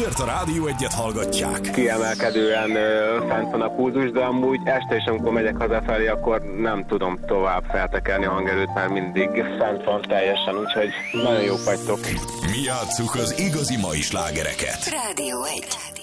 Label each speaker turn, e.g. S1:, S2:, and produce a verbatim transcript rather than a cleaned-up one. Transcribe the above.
S1: Azért a Rádió Egyet hallgatják.
S2: Kiemelkedően ö, fent van a pulzus, de amúgy este is, amikor megyek hazafelé, akkor nem tudom tovább feltekerni a hangerőt, mert mindig fent van teljesen, úgyhogy nagyon jók vagytok.
S1: Mi játsszuk az igazi mai slágereket.
S3: Rádió egy.